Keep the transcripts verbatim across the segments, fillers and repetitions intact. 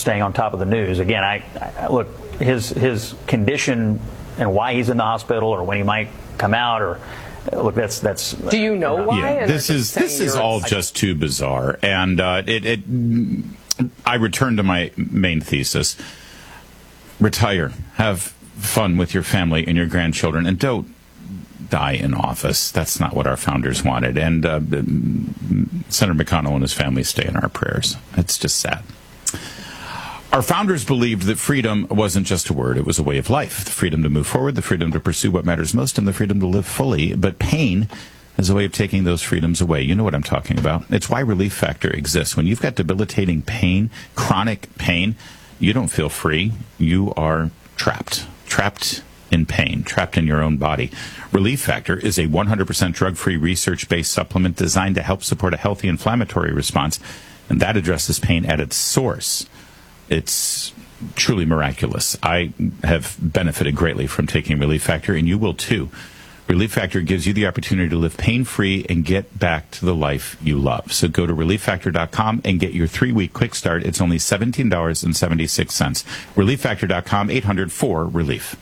staying on top of the news. Again, I, I look, his his condition and why he's in the hospital or when he might come out, or look, that's that's. Do you know why? Yeah, this is this is all just too bizarre, and uh, it, it. I return to my main thesis: retire, have fun with your family and your grandchildren, and don't die in office. That's not what our founders wanted. And uh, Senator McConnell and his family stay in our prayers. It's just sad. Our founders believed that freedom wasn't just a word, it was a way of life. The freedom to move forward, the freedom to pursue what matters most, and the freedom to live fully. But pain is a way of taking those freedoms away. You know what I'm talking about. It's why Relief Factor exists. When you've got debilitating pain, chronic pain, you don't feel free. You are trapped. Trapped in pain, trapped in your own body. Relief Factor is a one hundred percent drug-free, research-based supplement designed to help support a healthy inflammatory response, and that addresses pain at its source. It's truly miraculous. I have benefited greatly from taking Relief Factor, and you will too. Relief Factor gives you the opportunity to live pain-free and get back to the life you love. So go to relief factor dot com and get your three-week quick start. It's only seventeen dollars and seventy-six cents. relief factor dot com, eight hundred four relief.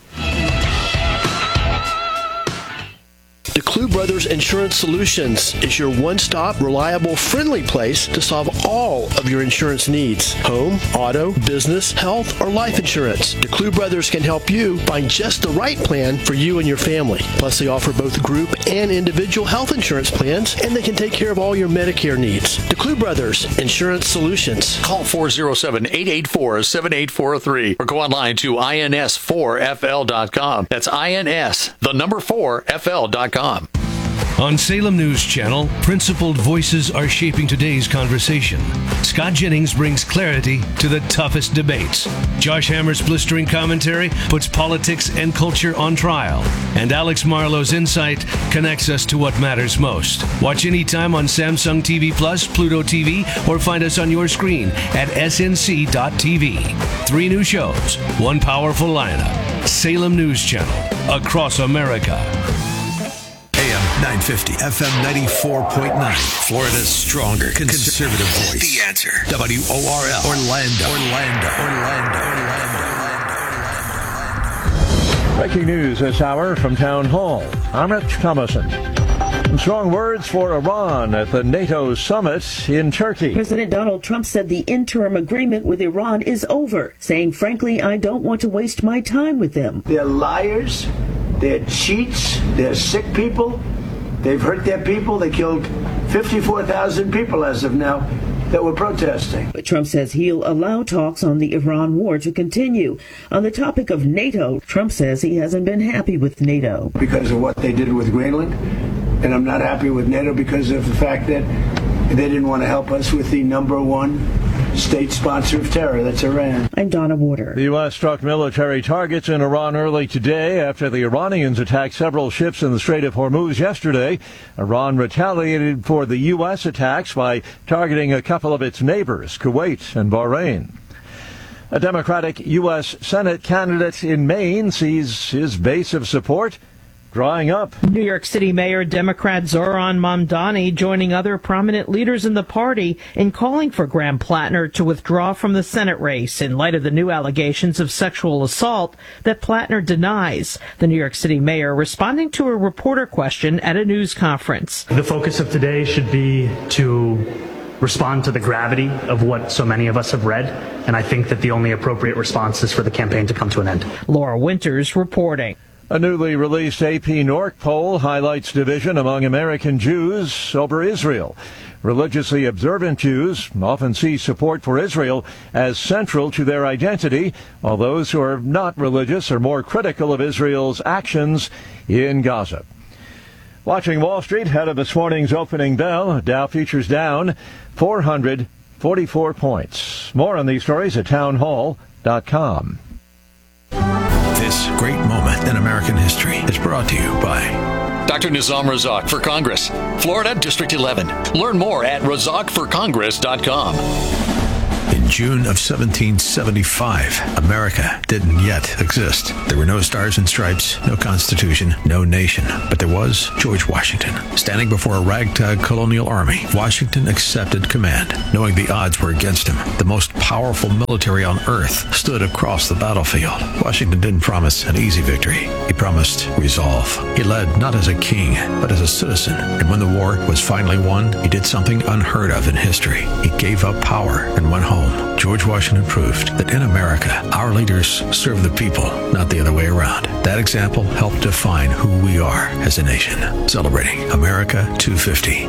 DeClue Brothers Insurance Solutions is your one-stop, reliable, friendly place to solve all of your insurance needs. Home, auto, business, health, or life insurance. DeClue Brothers can help you find just the right plan for you and your family. Plus, they offer both group and individual health insurance plans, and they can take care of all your Medicare needs. DeClue Brothers Insurance Solutions. Call four oh seven, eight eight four, seven eight four three or go online to I N S four F L dot com. That's I N S, the number four, F L dot com. On Salem News Channel, principled voices are shaping today's conversation. Scott Jennings brings clarity to the toughest debates. Josh Hammer's blistering commentary puts politics and culture on trial. And Alex Marlowe's insight connects us to what matters most. Watch anytime on Samsung T V Plus, Pluto T V, or find us on your screen at S N C dot T V. Three new shows, one powerful lineup. Salem News Channel, across America. nine fifty, F M ninety-four point nine. Florida's stronger conservative voice. The Answer. W O R L. Orlando. Orlando. Orlando. Orlando. Breaking news this hour from Town Hall. I'm Rich Thomason. Some strong words for Iran at the NATO summit in Turkey. President Donald Trump said the interim agreement with Iran is over, saying, frankly, I don't want to waste my time with them. They're liars. They're cheats. They're sick people. They've hurt their people. They killed fifty-four thousand people as of now that were protesting. But Trump says he'll allow talks on the Iran war to continue. On the topic of NATO, Trump says he hasn't been happy with NATO. Because of what they did with Greenland. And I'm not happy with NATO because of the fact that they didn't want to help us with the number one state sponsor of terror, that's Iran. I'm Donna Warder. The U S struck military targets in Iran early today after the Iranians attacked several ships in the Strait of Hormuz yesterday. Iran retaliated for the U S attacks by targeting a couple of its neighbors, Kuwait and Bahrain. A Democratic U S Senate candidate in Maine sees his base of support drying up. New York City Mayor Democrat Zoran Mamdani joining other prominent leaders in the party in calling for Graham Plattner to withdraw from the Senate race in light of the new allegations of sexual assault that Plattner denies. The New York City mayor responding to a reporter question at a news conference. The focus of today should be to respond to the gravity of what so many of us have read, and I think that the only appropriate response is for the campaign to come to an end. Laura Winters reporting. A newly released A P Nork poll highlights division among American Jews over Israel. Religiously observant Jews often see support for Israel as central to their identity, while those who are not religious are more critical of Israel's actions in Gaza. Watching Wall Street ahead of this morning's opening bell, Dow futures down four hundred forty-four points. More on these stories at town hall dot com. This great moment in American history is brought to you by Doctor Nizam Razak for Congress, Florida District eleven. Learn more at razak for congress dot com. In In June of seventeen seventy-five, America didn't yet exist. There were no stars and stripes, no constitution, no nation. But there was George Washington. Standing before a ragtag colonial army, Washington accepted command, knowing the odds were against him. The most powerful military on earth stood across the battlefield. Washington didn't promise an easy victory. He promised resolve. He led not as a king, but as a citizen. And when the war was finally won, he did something unheard of in history. He gave up power and went home. George Washington proved that in America, our leaders serve the people, not the other way around. That example helped define who we are as a nation. Celebrating America two fifty.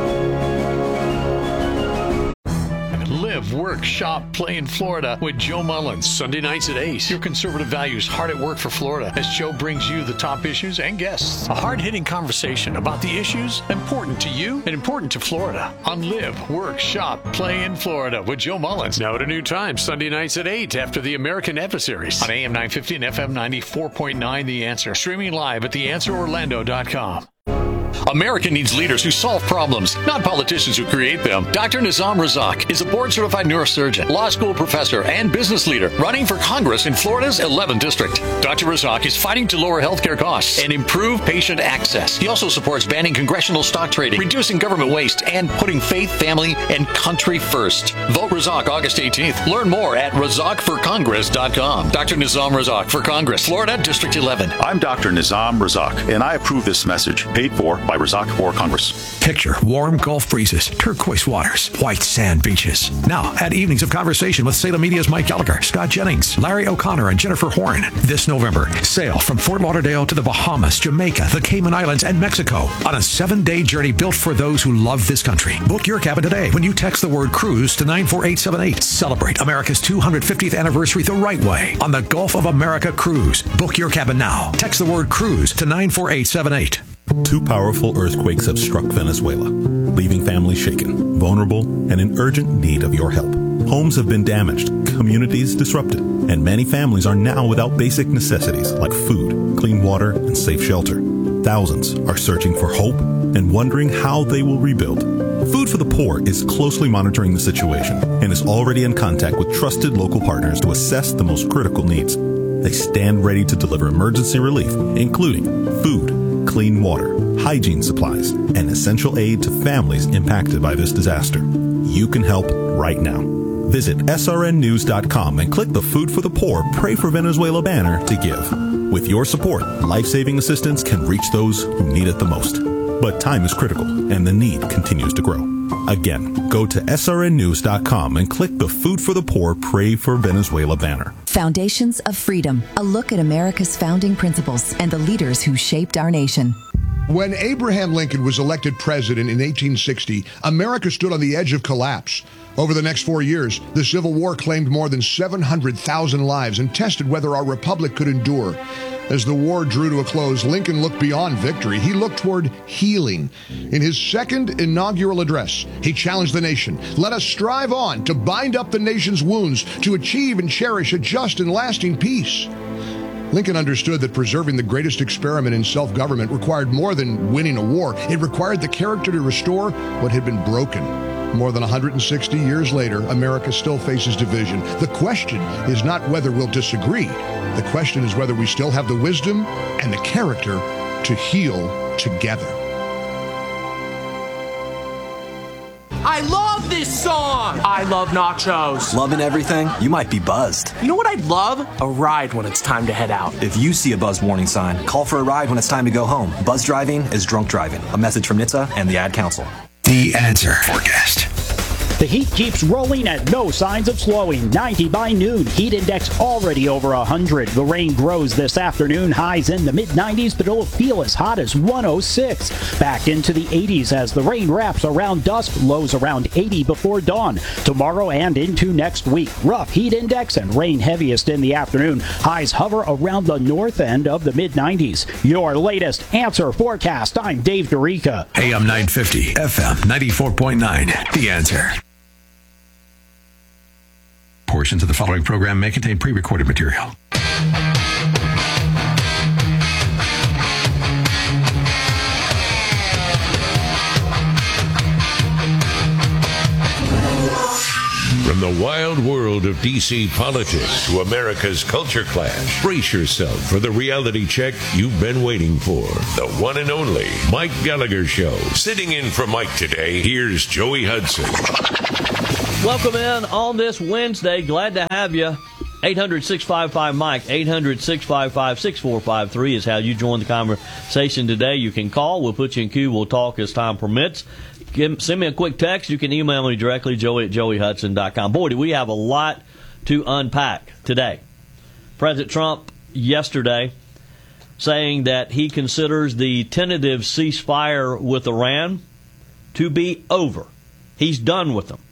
Live, work, shop, play in Florida with Joe Mullins. Sunday nights at eight. Your conservative values hard at work for Florida as Joe brings you the top issues and guests. A hard-hitting conversation about the issues important to you and important to Florida on Live, Work, Shop, Play in Florida with Joe Mullins. Now at a new time, Sunday nights at eight after the American Adversaries on A M nine fifty and F M ninety-four point nine The Answer. Streaming live at the answer orlando dot com. America needs leaders who solve problems, not politicians who create them. Doctor Nizam Razak is a board-certified neurosurgeon, law school professor, and business leader running for Congress in Florida's eleventh District. Doctor Razak is fighting to lower healthcare costs and improve patient access. He also supports banning congressional stock trading, reducing government waste, and putting faith, family, and country first. Vote Razak August eighteenth. Learn more at razak for congress dot com. Doctor Nizam Razak for Congress, Florida, District eleven. I'm Doctor Nizam Razak, and I approve this message, paid for by Razak for Congress. Picture warm Gulf breezes, turquoise waters, white sand beaches. Now, add evenings of conversation with Salem Media's Mike Gallagher, Scott Jennings, Larry O'Connor, and Jennifer Horn. This November, sail from Fort Lauderdale to the Bahamas, Jamaica, the Cayman Islands, and Mexico on a seven-day journey built for those who love this country. Book your cabin today when you text the word cruise to nine four eight seven eight. Celebrate America's two hundred fiftieth anniversary the right way on the Gulf of America Cruise. Book your cabin now. Text the word cruise to nine four eight seven eight. Two powerful earthquakes have struck Venezuela, leaving families shaken, vulnerable, and in urgent need of your help. Homes have been damaged, communities disrupted, and many families are now without basic necessities like food, clean water, and safe shelter. Thousands are searching for hope and wondering how they will rebuild. Food for the Poor is closely monitoring the situation and is already in contact with trusted local partners to assess the most critical needs. They stand ready to deliver emergency relief, including food, clean water, hygiene supplies, and essential aid to families impacted by this disaster. You can help right now. Visit S R N news dot com and click the Food for the Poor Pray for Venezuela banner to give. With your support, life-saving assistance can reach those who need it the most. But time is critical, and the need continues to grow. Again, go to S R N news dot com and click the Food for the Poor Pray for Venezuela banner. Foundations of Freedom, a look at America's founding principles and the leaders who shaped our nation. When Abraham Lincoln was elected president in eighteen sixty, America stood on the edge of collapse. Over the next four years, the Civil War claimed more than seven hundred thousand lives and tested whether our republic could endure. As the war drew to a close, Lincoln looked beyond victory. He looked toward healing. In his second inaugural address, he challenged the nation. Let us strive on to bind up the nation's wounds, to achieve and cherish a just and lasting peace. Lincoln understood that preserving the greatest experiment in self-government required more than winning a war. It required the character to restore what had been broken. More than one hundred sixty years later, America still faces division. The question is not whether we'll disagree. The question is whether we still have the wisdom and the character to heal together. I love this song! I love nachos. Loving everything? You might be buzzed. You know what I'd love? A ride when it's time to head out. If you see a buzz warning sign, call for a ride when it's time to go home. Buzz driving is drunk driving. A message from N H T S A and the Ad Council. The Answer Forecast. The heat keeps rolling and no signs of slowing. ninety by noon. Heat index already over one hundred. The rain grows this afternoon. Highs in the mid nineties, but it'll feel as hot as one oh six. Back into the eighties as the rain wraps around dusk. Lows around eighty before dawn. Tomorrow and into next week. Rough heat index and rain heaviest in the afternoon. Highs hover around the north end of the mid nineties. Your latest Answer Forecast. I'm Dave Dorica. A M nine fifty, F M ninety-four point nine. The Answer. Portions of the following program may contain pre-recorded material. From the wild world of D C politics to America's culture clash, brace yourself for the reality check you've been waiting for. The one and only Mike Gallagher Show. Sitting in for Mike today, here's Joey Hudson. Welcome in on this Wednesday. Glad to have you. eight hundred, six five five, Mike. eight hundred, six five five, six four five three is how you join the conversation today. You can call. We'll put you in queue. We'll talk as time permits. Give, send me a quick text. You can email me directly, joey at joey hudson dot com. Boy, do we have a lot to unpack today. President Trump yesterday saying that he considers the tentative ceasefire with Iran to be over. He's done with them.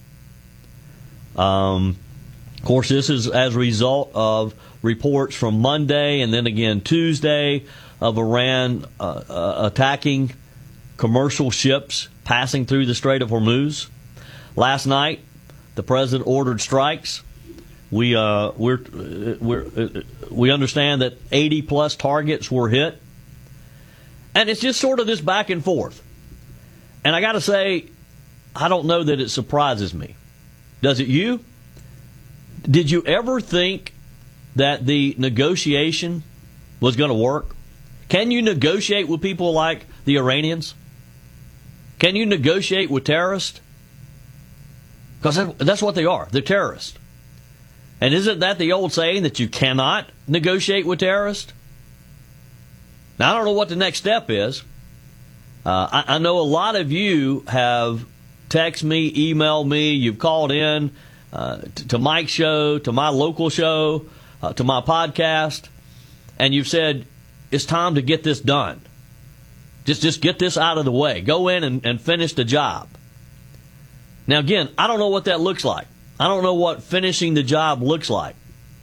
Um, of course, this is as a result of reports from Monday and then again Tuesday of Iran uh, uh, attacking commercial ships passing through the Strait of Hormuz. Last night, the president ordered strikes. We uh, we're, we're uh, we understand that eighty plus targets were hit, and it's just sort of this back and forth. And I got to say, I don't know that it surprises me. Does it you? Did you ever think that the negotiation was going to work? Can you negotiate with people like the Iranians? Can you negotiate with terrorists? Because that's what they are. They're terrorists. And isn't that the old saying that you cannot negotiate with terrorists? Now, I don't know what the next step is. Uh, I, I know a lot of you have text me, email me, you've called in uh, to, to Mike's show, to my local show, uh, to my podcast, and you've said, it's time to get this done. Just just get this out of the way. Go in and, and finish the job. Now, again, I don't know what that looks like. I don't know what finishing the job looks like.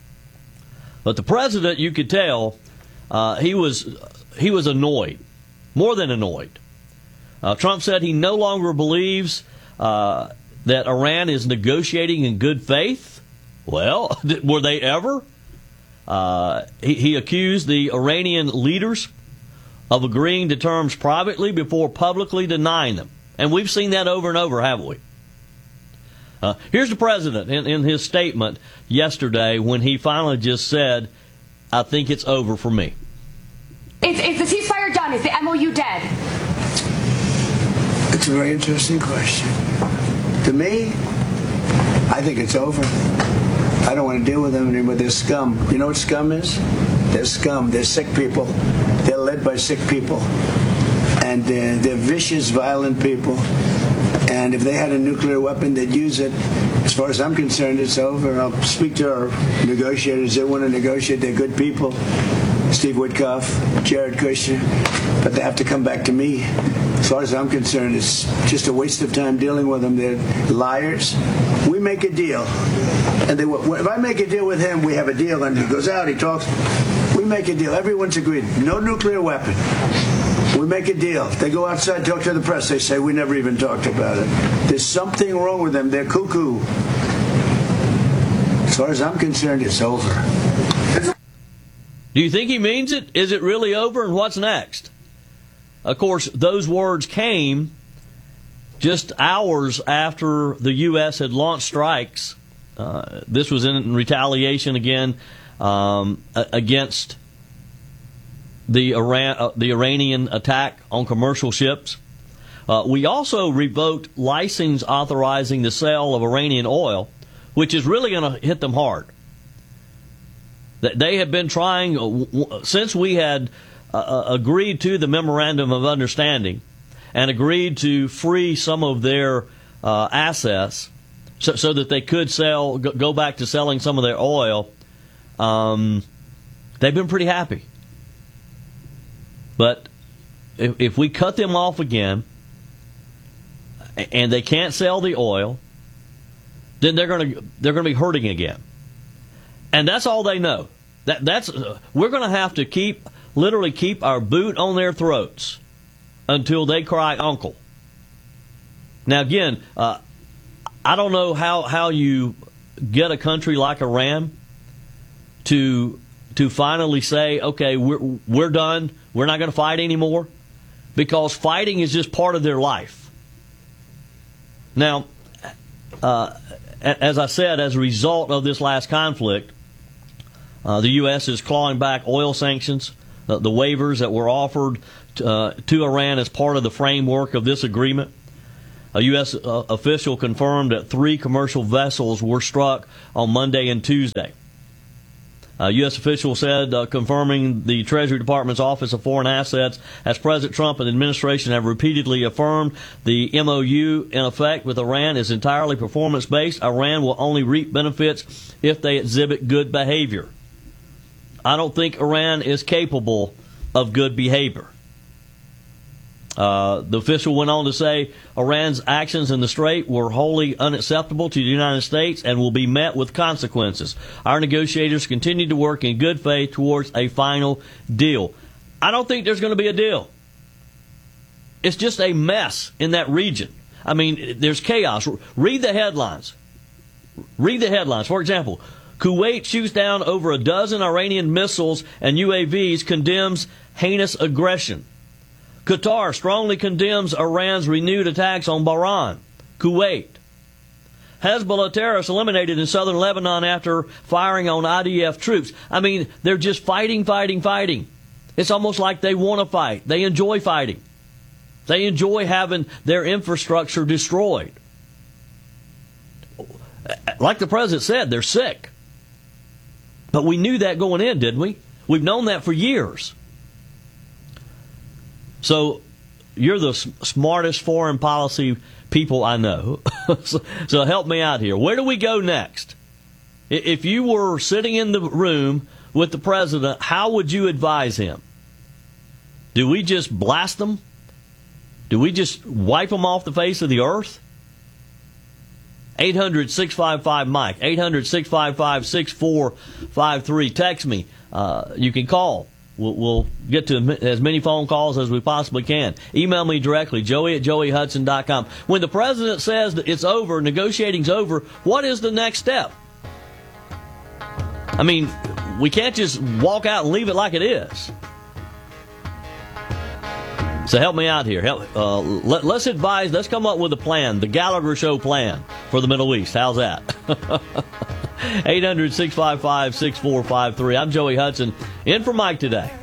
But the president, you could tell, uh, he was he was annoyed, more than annoyed. Uh, Trump said he no longer believes uh, that Iran is negotiating in good faith. Well, were they ever? Uh, he, he accused the Iranian leaders of agreeing to terms privately before publicly denying them. And we've seen that over and over, haven't we? Uh, here's the president in, in his statement yesterday when he finally just said, I think it's over for me. Is, is the ceasefire done? Is the M O U dead? It's a very interesting question. To me, I think it's over. I don't want to deal with them anymore. They're scum. You know what scum is? They're scum. They're sick people. They're led by sick people. And uh, they're vicious, violent people. And if they had a nuclear weapon, they'd use it. As far as I'm concerned, it's over. I'll speak to our negotiators. They want to negotiate. They're good people. Steve Witkoff, Jared Kushner. But they have to come back to me. As far as I'm concerned, it's just a waste of time dealing with them. They're liars. We make a deal. And they, if I make a deal with him, we have a deal. And he goes out, he talks. We make a deal. Everyone's agreed. No nuclear weapon. We make a deal. They go outside, talk to the press. They say, we never even talked about it. There's something wrong with them. They're cuckoo. As far as I'm concerned, it's over. Do you think he means it? Is it really over? And what's next? Of course, those words came just hours after the U S had launched strikes. Uh, this was in retaliation again um, against the Iran, uh, the Iranian attack on commercial ships. Uh, we also revoked license authorizing the sale of Iranian oil, which is really going to hit them hard. They have been trying, uh, since we had uh, agreed to the Memorandum of Understanding and agreed to free some of their uh, assets so, so that they could sell, go back to selling some of their oil, um, they've been pretty happy. But if, if we cut them off again and they can't sell the oil, then they're going to they're going to be hurting again. And that's all they know. That that's uh, we're going to have to keep literally keep our boot on their throats until they cry uncle. Now again, uh, I don't know how, how you get a country like Iran to to finally say, okay, we're we're done. We're not going to fight anymore, because fighting is just part of their life. Now, uh, as I said, as a result of this last conflict, uh, the U S is clawing back oil sanctions, uh, the waivers that were offered uh, to Iran as part of the framework of this agreement. A U S uh, official confirmed that three commercial vessels were struck on Monday and Tuesday. A U S official said, uh, confirming the Treasury Department's Office of Foreign Assets, as President Trump and the administration have repeatedly affirmed, the M O U in effect with Iran is entirely performance-based. Iran will only reap benefits if they exhibit good behavior. I don't think Iran is capable of good behavior. Uh, the official went on to say Iran's actions in the Strait were wholly unacceptable to the United States and will be met with consequences. Our negotiators continue to work in good faith towards a final deal. I don't think there's going to be a deal. It's just a mess in that region. I mean, there's chaos. Read the headlines. Read the headlines. For example, Kuwait shoots down over a dozen Iranian missiles and U A Vs, condemns heinous aggression. Qatar strongly condemns Iran's renewed attacks on Bahrain, Kuwait. Hezbollah terrorists eliminated in southern Lebanon after firing on I D F troops. I mean, they're just fighting, fighting, fighting. It's almost like they want to fight. They enjoy fighting. They enjoy having their infrastructure destroyed. Like the president said, they're sick. But we knew that going in, didn't we? We've known that for years. So you're the smartest foreign policy people I know. so, so help me out here. Where do we go next? If you were sitting in the room with the president, how would you advise him? Do we just blast them? Do we just wipe them off the face of the earth? eight hundred, six five five, Mike. eight hundred, six five five, six four five three. Text me. Uh, you can call. We'll, we'll get to as many phone calls as we possibly can. Email me directly, joey at joey hudson dot com. When the president says that it's over, negotiating's over, what is the next step? I mean, we can't just walk out and leave it like it is. So help me out here. Help, uh, let, let's advise, let's come up with a plan, the Gallagher Show plan for the Middle East. How's that? eight hundred, six five five, six four five three. I'm Joey Hudson, in for Mike today.